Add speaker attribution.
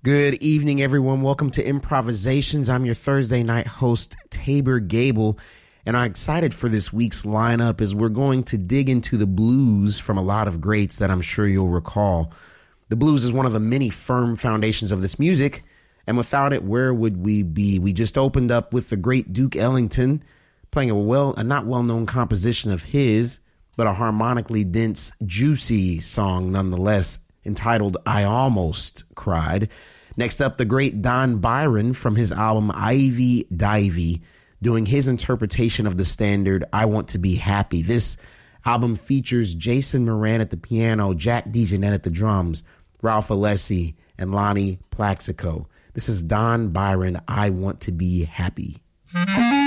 Speaker 1: Good evening, everyone. Welcome to Improvisations. I'm your Thursday night host, Tabor Gable, and I'm excited for this week's lineup as we're going to dig into the blues from a lot of greats that I'm sure you'll recall. The blues is one of the many firm foundations of this music, and without it, where would we be? We just opened up with the great Duke Ellington playing a not well-known composition of his, but a harmonically dense, juicy song nonetheless, entitled I Almost Cried. Next up, the great Don Byron from his album Ivy Divey, doing his interpretation of the standard I Want to Be Happy. This album features Jason Moran at the piano, Jack DeJohnette at the drums, Ralph Alessi, and Lonnie Plaxico. This is Don Byron, I Want to Be Happy.